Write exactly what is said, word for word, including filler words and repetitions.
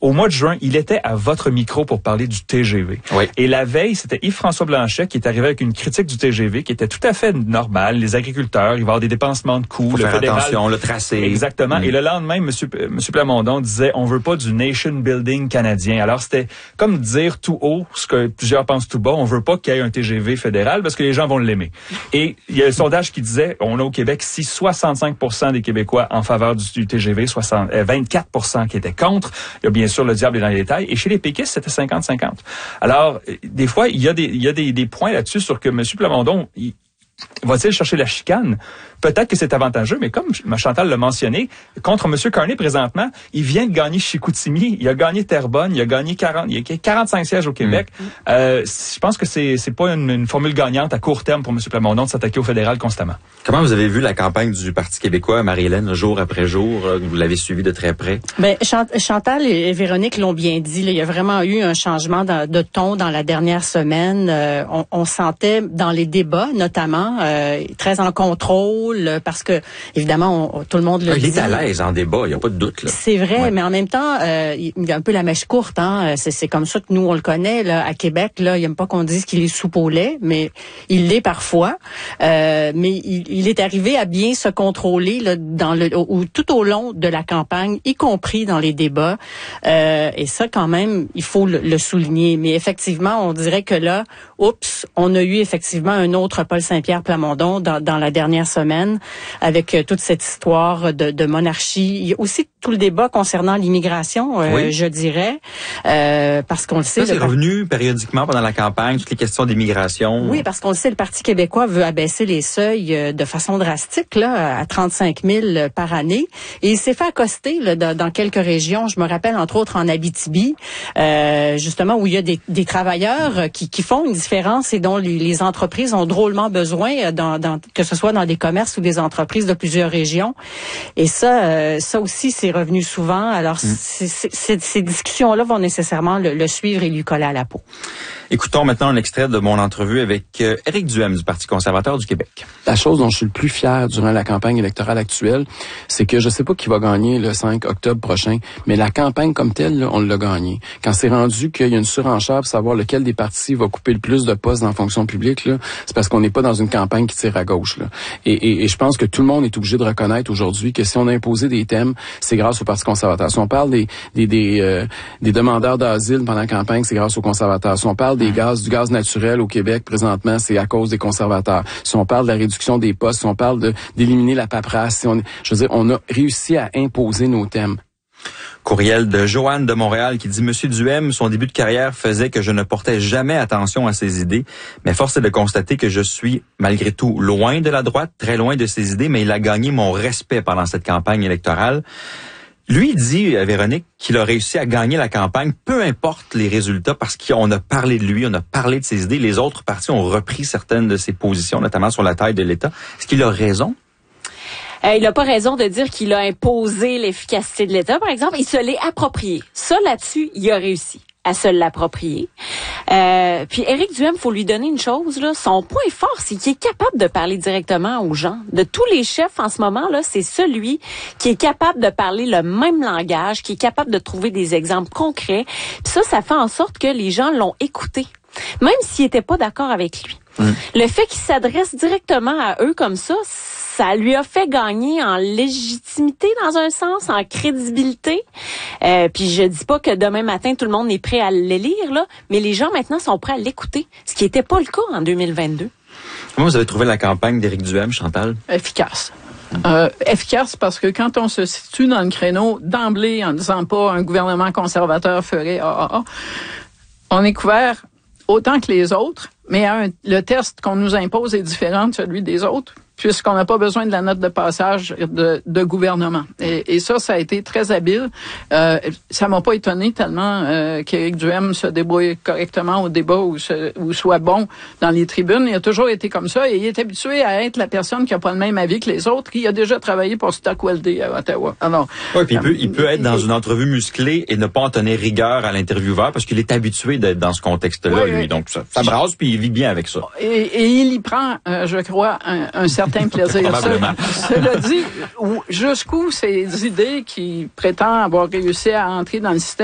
au mois de juin, il était à votre micro pour parler du T G V. Oui. Et la veille, c'était Yves-François Blanchet qui est arrivé avec une critique du T G V qui était tout à fait normale. Les agriculteurs, il va y avoir des dépensements de coûts. Faut le faire fédéral, attention, le tracé. Exactement. Mm. Et le lendemain, Monsieur, Monsieur Plamondon disait, on veut pas du nation building canadien. Alors, c'était comme dire tout haut ce que plusieurs pensent tout bas. On veut pas qu'il y ait un T G V fédéral parce que les gens vont l'aimer. Et il y a un sondage qui disait, on a au Québec, si soixante-cinq pour cent des Québécois en faveur du, du T G V, soixante, euh, vingt-quatre pour cent qui étaient contre. Il y a bien sûr le diable est dans les détails. Et chez les péquistes, c'était cinquante cinquante. Alors, des fois, il y a des, il y a des, des points là-dessus sur que M. Plamondon, il, va-t-il chercher la chicane? Peut-être que c'est avantageux, mais comme Chantal l'a mentionné, contre M. Carney présentement, il vient de gagner Chicoutimi, il a gagné Terrebonne, il a gagné quarante, il y a quarante-cinq sièges au Québec. Mm. Euh, je pense que c'est c'est pas une, une formule gagnante à court terme pour M. Plamondon de s'attaquer au fédéral constamment. Comment vous avez vu la campagne du Parti québécois, Marie-Hélène, jour après jour? Vous l'avez suivi de très près. Ben, Chantal et Véronique l'ont bien dit. Là, il y a vraiment eu un changement de, de ton dans la dernière semaine. Euh, on, on sentait dans les débats, notamment, euh, très en contrôle, parce que, évidemment, on, tout le monde le ah, dit. Il est à l'aise en débat, il n'y a pas de doute. Là. C'est vrai, ouais. mais en même temps, euh, il y a un peu la mèche courte. Hein? C'est, c'est comme ça que nous, on le connaît. Là, à Québec, là, il n'aime pas qu'on dise qu'il est soupe au lait, mais il l'est parfois. Euh, mais il, il est arrivé à bien se contrôler là, dans le, ou, tout au long de la campagne, y compris dans les débats. Euh, et ça, quand même, il faut le, le souligner. Mais effectivement, on dirait que là, oups, on a eu effectivement un autre Paul Saint-Pierre Plamondon dans, dans la dernière semaine, avec euh, toute cette histoire de, de monarchie. Il y a aussi tout le débat concernant l'immigration, euh, oui. je dirais, euh, parce qu'on le sait. Ça, c'est le revenu périodiquement pendant la campagne, toutes les questions d'immigration. Oui, parce qu'on le sait, le Parti québécois veut abaisser les seuils euh, de façon drastique, là, à trente-cinq mille par année. Et il s'est fait accoster là, dans, dans quelques régions. Je me rappelle, entre autres, en Abitibi, euh, justement, où il y a des, des travailleurs qui, qui font une différence et dont les, les entreprises ont drôlement besoin, dans, dans, que ce soit dans des commerces ou des entreprises de plusieurs régions. Et ça, euh, ça aussi, c'est revenu souvent. Alors, mmh. c'est, c'est, c'est, ces discussions-là vont nécessairement le, le suivre et lui coller à la peau. Écoutons maintenant un extrait de mon entrevue avec euh, Éric Duhem du Parti conservateur du Québec. La chose dont je suis le plus fier durant la campagne électorale actuelle, c'est que je sais pas qui va gagner le cinq octobre prochain, mais la campagne comme telle, là, on l'a gagnée. Quand c'est rendu qu'il y a une surenchère pour savoir lequel des partis va couper le plus de postes dans la fonction publique, là, c'est parce qu'on n'est pas dans une campagne qui tire à gauche. Là. Et, et, et je pense que tout le monde est obligé de reconnaître aujourd'hui que si on a imposé des thèmes, c'est grâce au Parti conservateur. Si on parle des des des, euh, des demandeurs d'asile pendant la campagne, c'est grâce aux conservateurs. Si on parle des gaz, du gaz naturel au Québec présentement, c'est à cause des conservateurs. Si on parle de la réduction des postes, si on parle de d'éliminer la paperasse, si on, je veux dire, on a réussi à imposer nos thèmes. Courriel de Joanne de Montréal qui dit « Monsieur Duhem, son début de carrière faisait que je ne portais jamais attention à ses idées, mais force est de constater que je suis malgré tout loin de la droite, très loin de ses idées, mais il a gagné mon respect pendant cette campagne électorale. » Lui, il dit, Véronique, qu'il a réussi à gagner la campagne, peu importe les résultats, parce qu'on a parlé de lui, on a parlé de ses idées. Les autres partis ont repris certaines de ses positions, notamment sur la taille de l'État. Est-ce qu'il a raison? Euh, il n'a pas raison de dire qu'il a imposé l'efficacité de l'État, par exemple. Il se l'est approprié. Ça, là-dessus, il a réussi à se l'approprier. Euh, puis Éric Duhem, faut lui donner une chose, là. Son point fort, c'est qu'il est capable de parler directement aux gens. De tous les chefs en ce moment, là, c'est celui qui est capable de parler le même langage, qui est capable de trouver des exemples concrets. Puis ça, ça fait en sorte que les gens l'ont écouté, même s'ils n'étaient pas d'accord avec lui. Mmh. Le fait qu'il s'adresse directement à eux comme ça, ça lui a fait gagner en légitimité dans un sens, en crédibilité. Euh, puis je dis pas que demain matin tout le monde est prêt à le lire là, mais les gens maintenant sont prêts à l'écouter, ce qui n'était pas le cas en deux mille vingt-deux. Comment vous avez trouvé la campagne d'Éric Duhem, Chantal? Efficace. Euh, efficace parce que quand on se situe dans le créneau d'emblée en disant pas un gouvernement conservateur ferait ah ah ah, on est couvert autant que les autres, mais un, le test qu'on nous impose est différent de celui des autres, puisqu'on n'a pas besoin de la note de passage de, de gouvernement. Et, et ça, ça a été très habile. Euh, ça m'a pas étonné tellement euh, qu'Éric Duhem se débrouille correctement au débat ou, se, ou soit bon dans les tribunes. Il a toujours été comme ça et il est habitué à être la personne qui a pas le même avis que les autres, qui a déjà travaillé pour Stockwell à Ottawa. Alors, oui, puis il peut, il peut être dans une entrevue musclée et ne pas en tenir rigueur à l'intervieweur parce qu'il est habitué d'être dans ce contexte-là, oui, lui. Donc, ça, ça brasse puis il vit bien avec ça. Et, et il y prend, euh, je crois, un, un certain plaisir. Probablement. Cela dit, jusqu'où ces idées qui prétendent avoir réussi à entrer dans le système